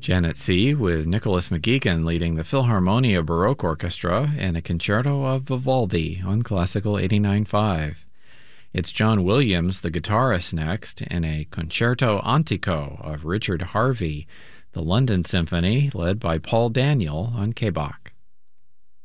Janet C. with Nicholas McGeegan leading the Philharmonia Baroque Orchestra in a concerto of Vivaldi on Classical 89.5. It's John Williams, the guitarist, next in a Concerto Antico of Richard Harvey, the London Symphony led by Paul Daniel on KBach.